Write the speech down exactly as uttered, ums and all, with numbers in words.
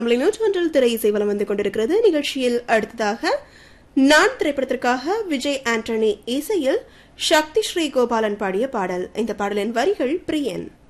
நூற்றொன்றில் திரை இசை வலம் வந்து கொண்டிருக்கிறது. நிகழ்ச்சியில் அடுத்ததாக நான் திரைப்படத்திற்காக விஜய் ஆண்டனி இசையில் சக்தி ஸ்ரீ கோபாலன் பாடிய பாடல். இந்த பாடலின் வரிகள் பிரியன்.